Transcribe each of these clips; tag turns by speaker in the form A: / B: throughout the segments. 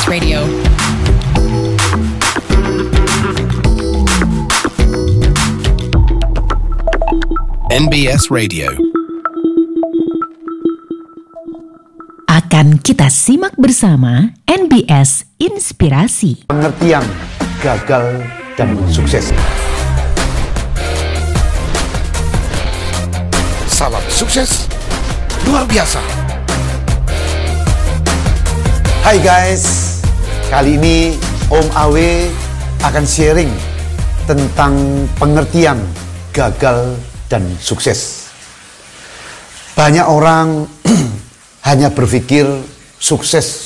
A: Radio.
B: NBS Radio.
C: Akan kita simak bersama NBS Inspirasi.
D: Pengertian gagal dan sukses.
B: Salam sukses luar biasa.
D: Hai guys, kali ini Om Awe akan sharing tentang pengertian gagal dan sukses. Banyak orang hanya berpikir sukses,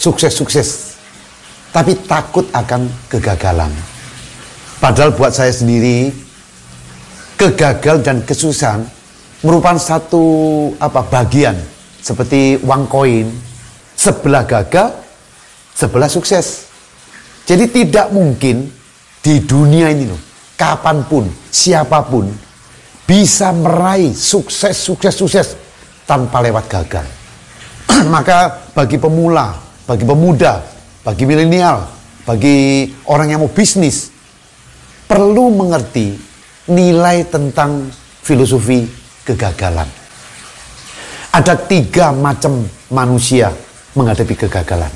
D: tapi takut akan kegagalan. Padahal buat saya sendiri, kegagalan dan kesuksesan merupakan satu bagian seperti uang koin, sebelah gagal, sebelah sukses. Jadi tidak mungkin di dunia ini loh, kapanpun, siapapun bisa meraih sukses tanpa lewat gagal. Maka bagi pemula, bagi pemuda, bagi milenial, bagi orang yang mau bisnis, perlu mengerti nilai tentang filosofi kegagalan. Ada 3 macam manusia menghadapi kegagalan.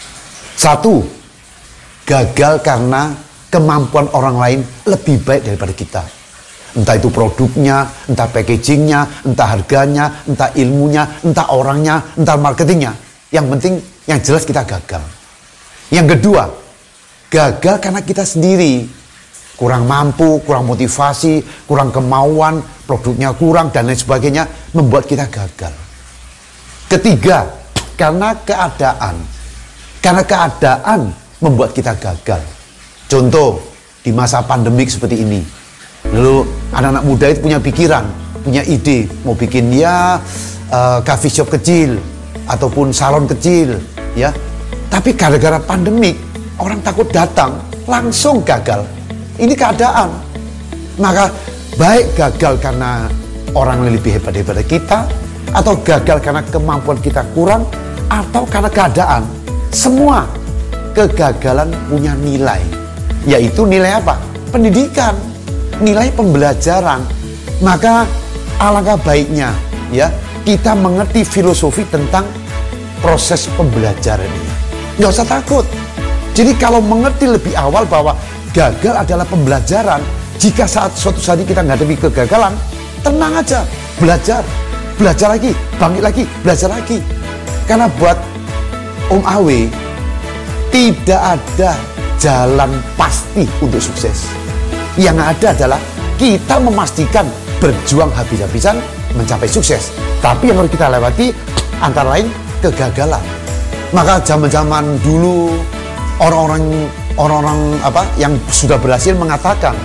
D: 1, gagal karena kemampuan orang lain lebih baik daripada kita. Entah itu produknya, entah packagingnya, entah harganya, entah ilmunya, entah orangnya, entah marketingnya. Yang penting, yang jelas kita gagal. Yang kedua, gagal karena kita sendiri kurang mampu, kurang motivasi, kurang kemauan, produknya kurang, dan lain sebagainya, membuat kita gagal. Ketiga, karena keadaan. Karena keadaan membuat kita gagal. Contoh, di masa pandemik seperti ini. Lalu anak-anak muda itu punya pikiran, punya ide, mau bikin coffee shop kecil, ataupun salon kecil, ya. Tapi gara-gara pandemik, orang takut datang, langsung gagal. Ini keadaan. Maka baik gagal karena orang yang lebih hebat daripada kita, atau gagal karena kemampuan kita kurang, atau karena keadaan. Semua kegagalan punya nilai, yaitu nilai apa? Pendidikan, nilai pembelajaran. Maka alangkah baiknya ya kita mengerti filosofi tentang proses pembelajaran ini. Nggak usah takut. Jadi kalau mengerti lebih awal bahwa gagal adalah pembelajaran, jika suatu saat kita menghadapi kegagalan, tenang aja, belajar lagi, bangkit lagi, belajar lagi. Karena buat Om Awe, tidak ada jalan pasti untuk sukses. Yang ada adalah kita memastikan berjuang habis-habisan mencapai sukses. Tapi yang harus kita lewati antara lain kegagalan. Maka zaman-zaman dulu orang-orang yang sudah berhasil mengatakan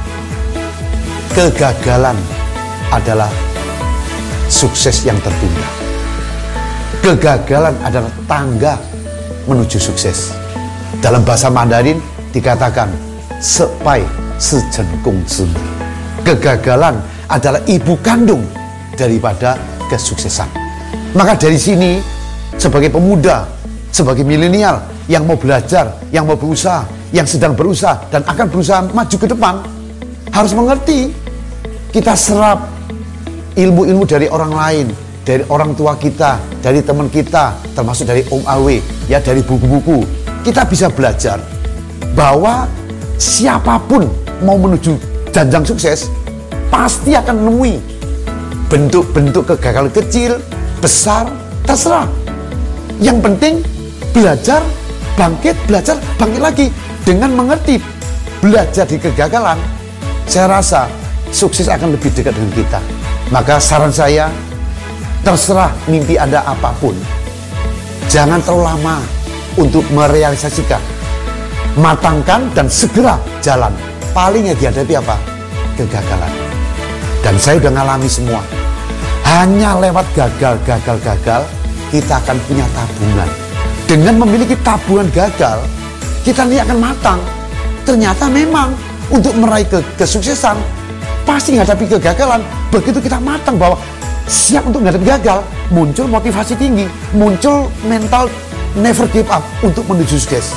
D: kegagalan adalah sukses yang tertunda. Kegagalan adalah tangga menuju sukses. Dalam bahasa Mandarin dikatakan sepai sejengkung zhi. Kegagalan adalah ibu kandung daripada kesuksesan. Maka dari sini, sebagai pemuda, sebagai milenial yang mau belajar, yang mau berusaha, yang sedang berusaha dan akan berusaha maju ke depan, harus mengerti kita serap ilmu-ilmu dari orang lain, dari orang tua kita, dari teman kita, termasuk dari Om Awe, ya, dari buku-buku. Kita bisa belajar bahwa siapapun mau menuju jenjang sukses pasti akan menemui bentuk-bentuk kegagalan kecil, besar, terserah. Yang penting belajar, bangkit lagi. Dengan mengerti belajar di kegagalan, saya rasa sukses akan lebih dekat dengan kita. Maka saran saya, terserah mimpi Anda apapun, jangan terlalu lama untuk merealisasikan. Matangkan dan segera jalan. Paling yang dihadapi apa? Kegagalan. Dan saya udah ngalami semua. Hanya lewat gagal, kita akan punya tabungan. Dengan memiliki tabungan gagal, kita nanti akan matang. Ternyata memang untuk meraih kesuksesan, pasti menghadapi kegagalan. Begitu kita matang bahwa siap untuk menghadapi gagal, muncul motivasi tinggi, muncul mental never give up untuk menuju sukses.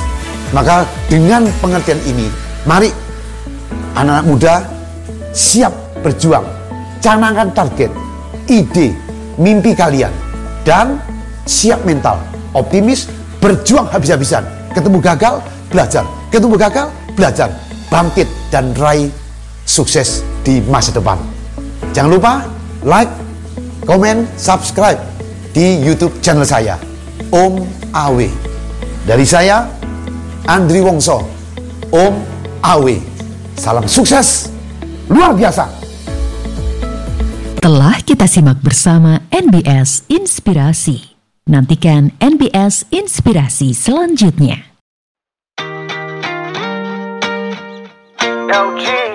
D: Maka dengan pengertian ini, mari anak-anak muda siap berjuang, canangkan target, ide, mimpi kalian, dan siap mental, optimis, berjuang habis-habisan. Ketemu gagal, belajar. Ketemu gagal, belajar. Bangkit dan raih sukses di masa depan. Jangan lupa like, komen, subscribe di YouTube channel saya, Om Awe. Dari saya, Andri Wongso, Om Awe. Salam sukses luar biasa.
C: Telah kita simak bersama NBS Inspirasi. Nantikan NBS Inspirasi selanjutnya.
A: LG.